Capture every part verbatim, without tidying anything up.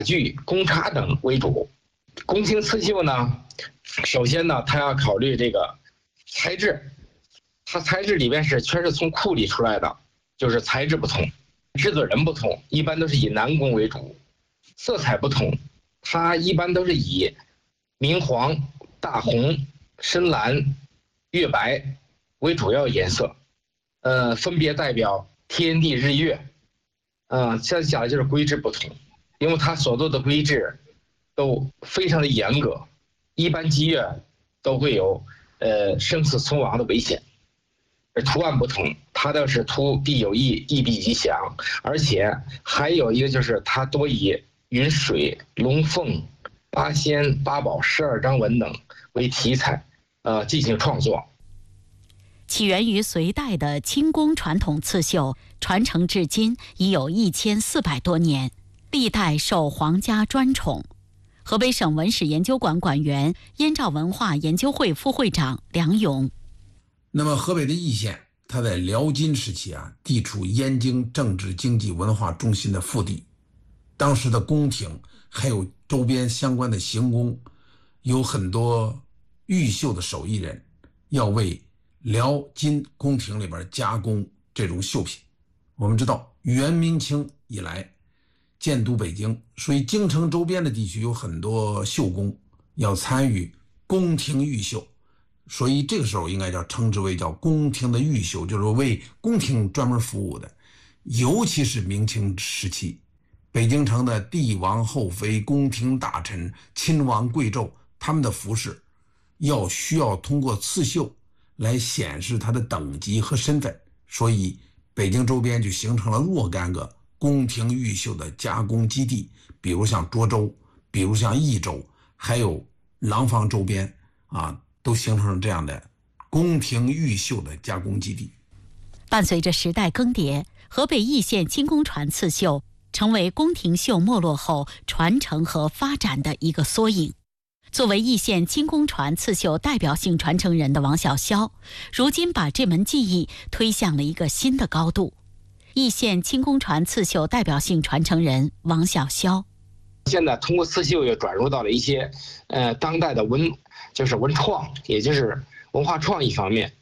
锯、公叉等为主。宫廷刺绣呢，首先呢，它要考虑这个材质，它材质里边是全是从库里出来的，就是材质不同，制作人不同，一般都是以南宫为主。色彩不同，它一般都是以明黄、大红、深蓝、月白为主要颜色，呃，分别代表天地日月。嗯、呃，现在讲的就是规制不同，因为它所做的规制都非常的严格，一般祭月都会有呃生死存亡的危险。而图案不同，它的是图必有意，意必吉祥，而且还有一个就是它多以云水、龙凤、八仙、八宝、十二章文等为题材，呃，进行创作。 起源于隋代的清宫传统刺绣，传承至今已有一千四百多年，历代受皇家专宠。河北省文史研究馆馆员、燕赵文化研究会副会长梁勇。 那么河北的易县，它在辽金时期啊，地处燕京政治经济文化中心的腹地，当时的宫廷还有周边相关的行宫，有很多玉绣的手艺人要为辽金宫廷里边加工这种绣品。我们知道元明清以来建都北京，所以京城周边的地区有很多绣工要参与宫廷御绣，所以这个时候应该叫称之为叫宫廷的御绣，就是为宫廷专门服务的。尤其是明清时期，北京城的帝王后妃、宫廷大臣、亲王贵胄，他们的服饰要需要通过刺绣来显示他的等级和身份，所以北京周边就形成了若干个宫廷御绣的加工基地，比如像涿州，比如像益州，还有廊坊周边啊，都形成了这样的宫廷御绣的加工基地。 伴随着时代更迭，河北易县清宫传刺绣成为宫廷绣没落后传承和发展的一个缩影。作为易县清宫传刺绣代表性传承人的王小霄，如今把这门技艺推向了一个新的高度。易县清宫传刺绣代表性传承人王小霄， 现在通过刺绣又转入到了一些呃当代的文，就是文创，也就是文化创意方面。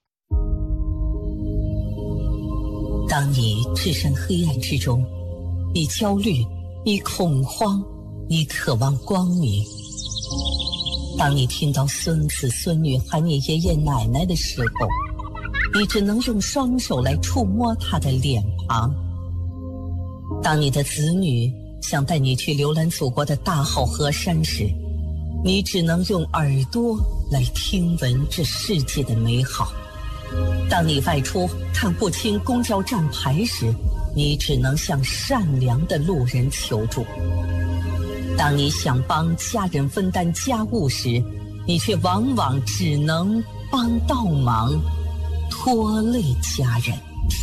当你置身黑暗之中，你焦虑，你恐慌，你渴望光明。当你听到孙子孙女喊你爷爷奶奶的时候，你只能用双手来触摸他的脸庞。当你的子女想带你去浏览祖国的大好河山时，你只能用耳朵来听闻这世界的美好。当你外出看不清公交站牌时，你只能向善良的路人求助。当你想帮家人分担家务时，你却往往只能帮倒忙，拖累家人。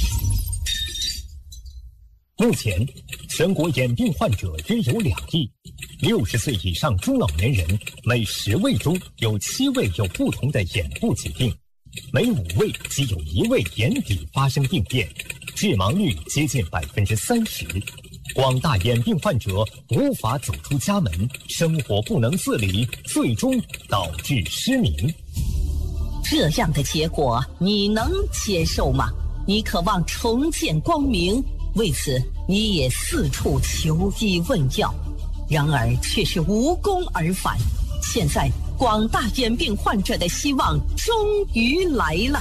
目前，全国眼病患者约有两亿，六十岁以上中老年人每十位中有七位有不同的眼部疾病，每五位即有一位眼底发生病变，致盲率接近百分之三十。广大眼病患者无法走出家门，生活不能自理，最终导致失明。 这样的结果你能接受吗？你渴望重见光明，为此你也四处求医问药，然而却是无功而返。现在广大眼病患者的希望终于来了。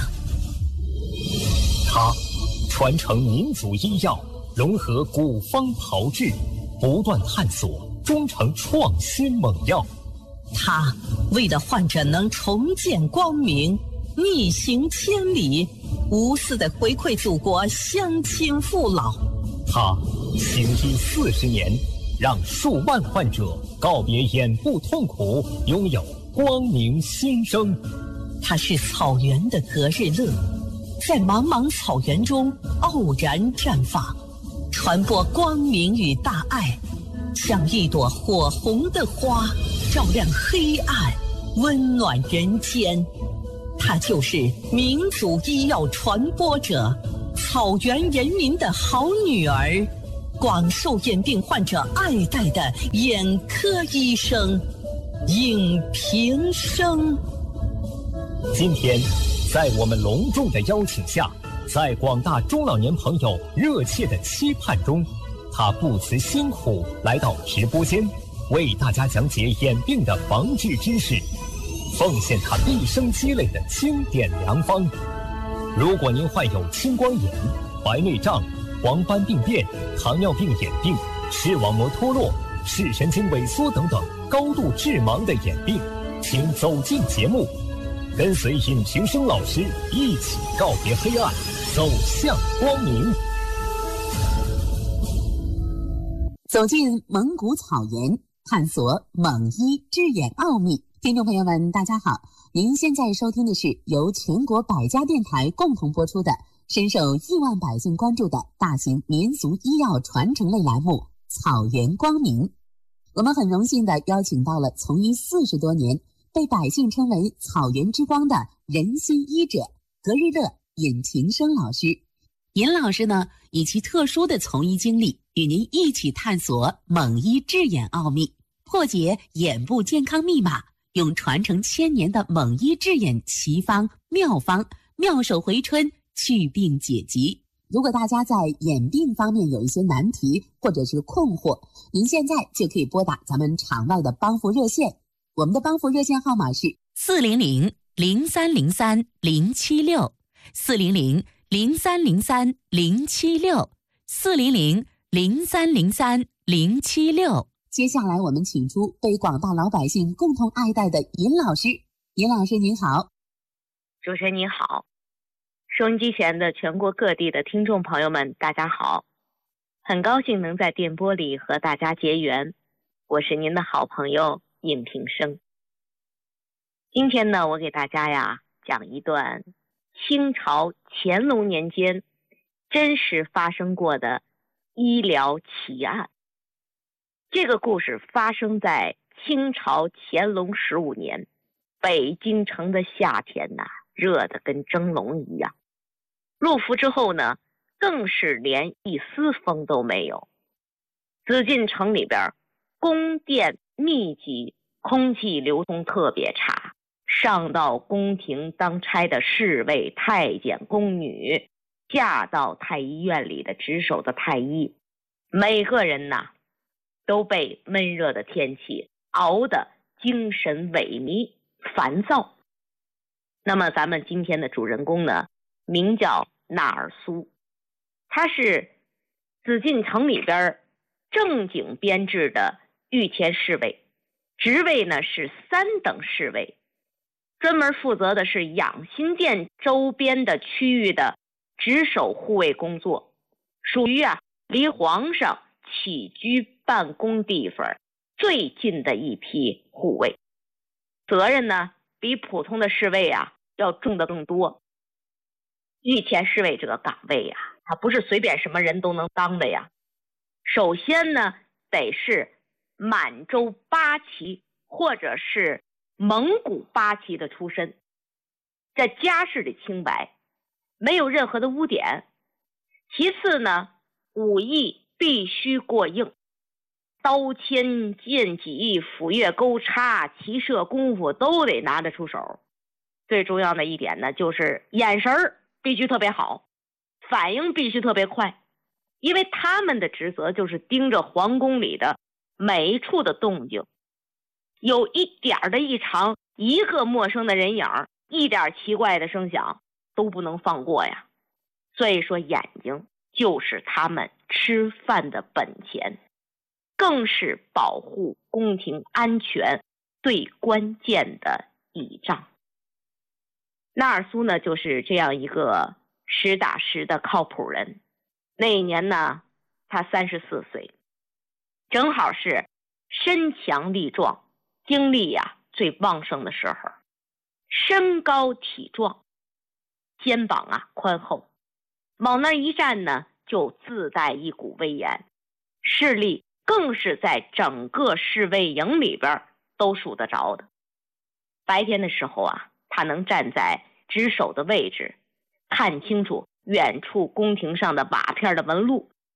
他传承民族医药，融合古方炮制，不断探索，终成创新猛药。 他为了患者能重见光明，逆行千里，无私的回馈祖国乡亲父老。 他行医四十年，让数万患者告别眼部痛苦，拥有光明新生。 他是草原的格日乐，在茫茫草原中傲然绽放，传播光明与大爱，像一朵火红的花，照亮黑暗，温暖人间。他就是民族医药传播者，草原人民的好女儿， 广受眼病患者爱戴的眼科医生尹平生。 今天，在我们隆重的邀请下，在广大中老年朋友热切的期盼中，他不辞辛苦来到直播间，为大家讲解眼病的防治知识，奉献他毕生积累的经典良方。如果您患有青光眼、白内障、黄斑病变、糖尿病眼病、视网膜脱落、视神经萎缩等等高度致盲的眼病，请走进节目，跟随尹平生老师一起告别黑暗，走向光明。 走进蒙古草原，探索蒙医治眼奥秘。听众朋友们，大家好，您现在收听的是由全国百家电台共同播出的深受亿万百姓关注的大型民俗医药传承类栏目《草原光明》。我们很荣幸地邀请到了从医四十多年，被百姓称为草原之光的人心医者格日乐尹平生老师。尹老师呢，以其特殊的从医经历，与您一起探索蒙医治眼奥秘，破解眼部健康密码，用传承千年的蒙医治眼奇方妙方，妙手回春，祛病解疾。如果大家在眼病方面有一些难题或者是困惑，您现在就可以拨打咱们场外的帮扶热线，我们的帮扶热线号码是四零零零三零三零七六，四零零零三零三零七六，四零零零三零三零七六。 接下来我们请出被广大老百姓共同爱戴的尹老师。尹老师您好。 主持人您好，收音机前的全国各地的听众朋友们大家好，很高兴能在电波里和大家结缘，我是您的好朋友尹平生。今天呢，我给大家呀讲一段清朝乾隆年间真实发生过的医疗奇案。这个故事发生在清朝乾隆十五年，北京城的夏天呐，热得跟蒸笼一样。入伏之后呢，更是连一丝风都没有。紫禁城里边宫殿密集，空气流通特别差。上到宫廷当差的侍卫、太监、宫女，下到太医院里的值守的太医，每个人呐都被闷热的天气熬得精神萎靡、烦躁。那么咱们今天的主人公呢，名叫纳尔苏，他是紫禁城里边正经编制的御前侍卫，职位呢是三等侍卫，专门负责的是养心殿周边的区域的值守护卫工作，属于啊离皇上起居办公地方最近的一批护卫，责任呢比普通的侍卫啊要重得更多。御前侍卫这个岗位呀，他不是随便什么人都能当的呀。首先呢，得是满洲八旗或者是蒙古八旗的出身，在家世里清白，没有任何的污点。其次呢，武艺必须过硬，刀枪剑戟斧钺钩叉骑射功夫都得拿得出手。最重要的一点呢，就是眼神儿必须特别好，反应必须特别快，因为他们的职责就是盯着皇宫里的每一处的动静，有一点的异常，一个陌生的人影，一点奇怪的声响都不能放过呀。所以说眼睛就是他们吃饭的本钱，更是保护宫廷安全最关键的倚仗。纳尔苏呢，就是这样一个实打实的靠谱人。那一年呢，他三十四岁，正好是身强力壮、精力呀、啊、最旺盛的时候。身高体壮，肩膀啊宽厚，往那一站呢，就自带一股威严，势力更是在整个侍卫营里边都数得着的。白天的时候啊，他能站在值守的位置，看清楚远处宫廷上的瓦片的纹路。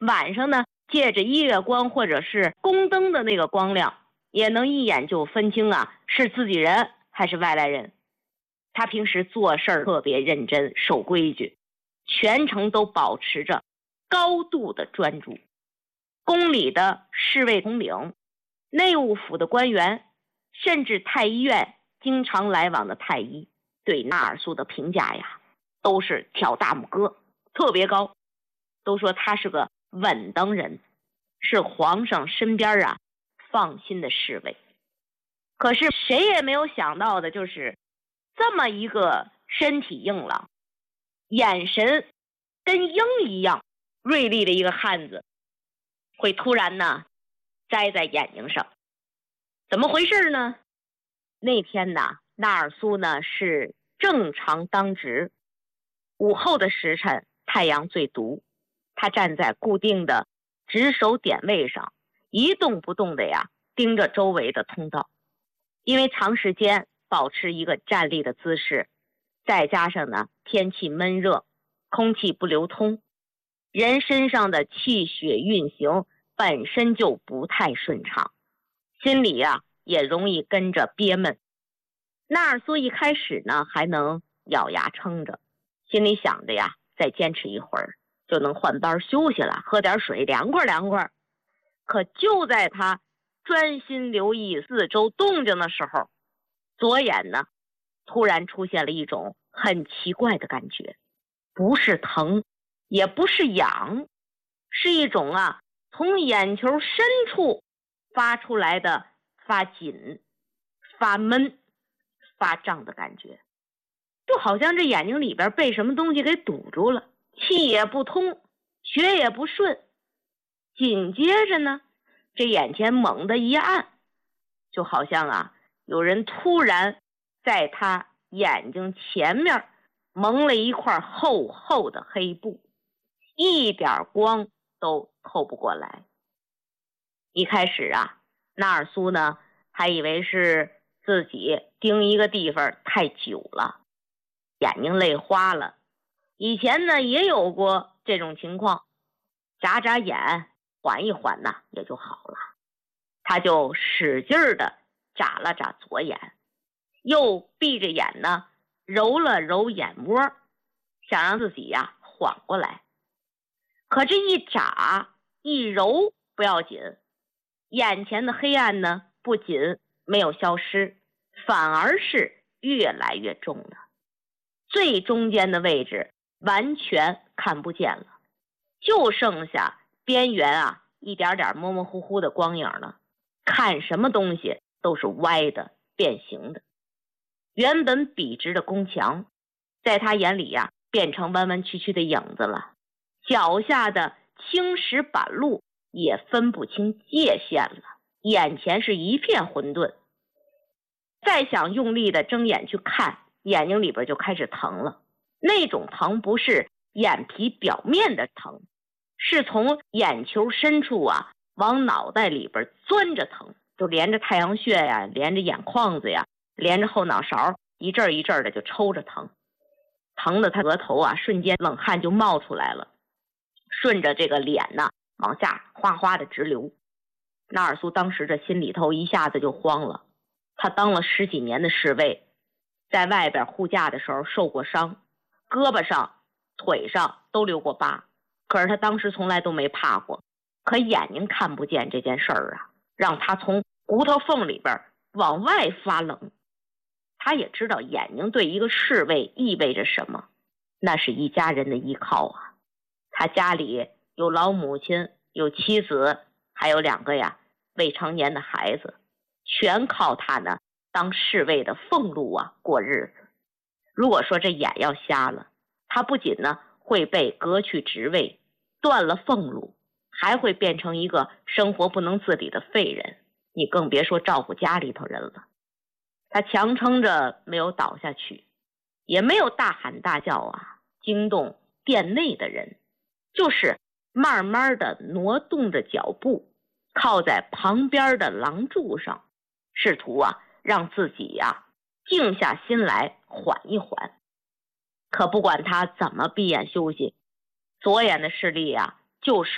晚上呢，借着夜光或者是宫灯的那个光亮，也能一眼就分清啊是自己人还是外来人。他平时做事特别认真，守规矩，全程都保持着高度的专注。宫里的侍卫统领、内务府的官员，甚至太医院经常来往的太医，对纳尔苏的评价呀，都是挑大拇哥，特别高，都说他是个稳当人，是皇上身边啊放心的侍卫。可是谁也没有想到的就是，这么一个身体硬朗、眼神跟鹰一样锐利的一个汉子，会突然呢摘在眼睛上。怎么回事呢？那天呢，纳尔苏呢是正常当值，午后的时辰，太阳最毒，他站在固定的值守点位上，一动不动的呀盯着周围的通道。因为长时间保持一个站立的姿势，再加上呢天气闷热，空气不流通，人身上的气血运行本身就不太顺畅，心里呀也容易跟着憋闷。纳尔苏一开始呢还能咬牙撑着，心里想着呀再坚持一会儿就能换班休息了，喝点水凉快凉快。可就在他专心留意四周动静的时候，左眼呢突然出现了一种很奇怪的感觉，不是疼也不是痒，是一种啊从眼球深处发出来的发紧、发闷、发胀的感觉，就好像这眼睛里边被什么东西给堵住了，气也不通，血也不顺。紧接着呢，这眼前猛地一暗，就好像啊有人突然在他眼睛前面蒙了一块厚厚的黑布，一点光都透不过来。一开始啊，纳尔苏呢还以为是自己盯一个地方太久了，眼睛累花了。以前呢也有过这种情况，眨眨眼缓一缓呢也就好了。他就使劲的眨了眨左眼，又闭着眼呢揉了揉眼窝，想让自己呀缓过来。可这一眨一揉不要紧，眼前的黑暗呢不仅没有消失，反而是越来越重了。最中间的位置完全看不见了，就剩下边缘啊一点点模模糊糊的光影了，看什么东西都是歪的、变形的。原本笔直的宫墙，在他眼里呀、啊、变成弯弯曲曲的影子了，脚下的青石板路也分不清界限了，眼前是一片混沌。再想用力的睁眼去看，眼睛里边就开始疼了。那种疼不是眼皮表面的疼，是从眼球深处啊往脑袋里边钻着疼，就连着太阳穴呀、连着眼眶子呀、连着后脑勺，一阵一阵的就抽着疼，疼的他额头啊瞬间冷汗就冒出来了，顺着这个脸呢往下哗哗的直流。纳尔苏当时这心里头一下子就慌了，他当了十几年的侍卫，在外边护驾的时候受过伤，胳膊上腿上都留过疤，可是他当时从来都没怕过。可眼睛看不见这件事儿啊，让他从骨头缝里边往外发冷。他也知道眼睛对一个侍卫意味着什么，那是一家人的依靠啊。他家里有老母亲，有妻子，还有两个呀未成年的孩子，全靠他呢当侍卫的俸禄啊过日子。如果说这眼要瞎了，他不仅呢会被革去职位，断了俸禄，还会变成一个生活不能自理的废人，你更别说照顾家里头人了。他强撑着没有倒下去，也没有大喊大叫啊惊动殿内的人，就是慢慢的挪动着脚步，靠在旁边的廊柱上，试图啊让自己呀、啊、静下心来缓一缓。可不管他怎么闭眼休息，左眼的视力啊就是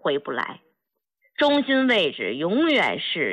回不来，中心位置永远是